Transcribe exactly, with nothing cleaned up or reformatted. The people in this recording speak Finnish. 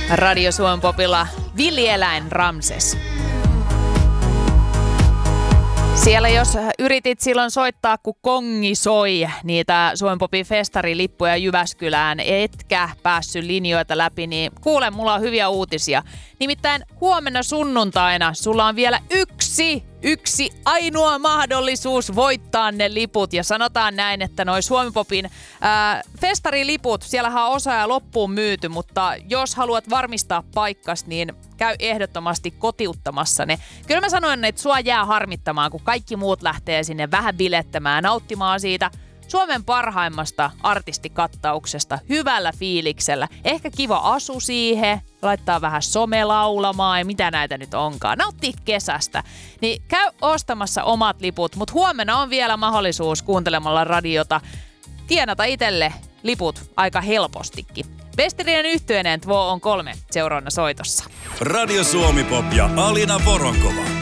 Radio Suomen Popilla villieläin Ramses. Siellä jos yritit silloin soittaa, kun kongi soi niitä Suomen Popin festarilippuja Jyväskylään, etkä päässyt linjoita läpi, niin kuule, mulla on hyviä uutisia. Nimittäin huomenna sunnuntaina sulla on vielä yksi, yksi ainoa mahdollisuus voittaa ne liput. Ja sanotaan näin, että noi Suomen Popin ää, festariliput, siellähän on osa ja loppuun myyty, mutta jos haluat varmistaa paikkas, niin käy ehdottomasti kotiuttamassa ne. Kyllä mä sanoin, että sua jää harmittamaan, kun kaikki muut lähtee sinne vähän bilettämään, nauttimaan siitä Suomen parhaimmasta artistikattauksesta hyvällä fiiliksellä. Ehkä kiva asu siihen, laittaa vähän some laulamaan ja mitä näitä nyt onkaan. Nauttii kesästä. Niin käy ostamassa omat liput, mutta huomenna on vielä mahdollisuus kuuntelemalla radiota tienata itselle liput aika helpostikin. Vestirinen yhtyeineen Tvo on kolme seuraavana soitossa. Radio Suomi Pop ja Alina Voronkova.